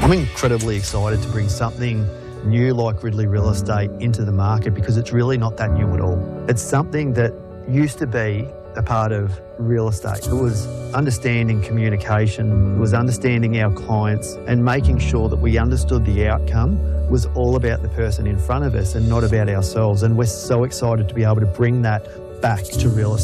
I'm incredibly excited to bring something new like Ridley Real Estate into the market because it's really not that new at all. It's something that used to be a part of real estate. It was understanding communication, it was understanding our clients and making sure that we understood the outcome was all about the person in front of us and not about ourselves. And we're so excited to be able to bring that back to real estate.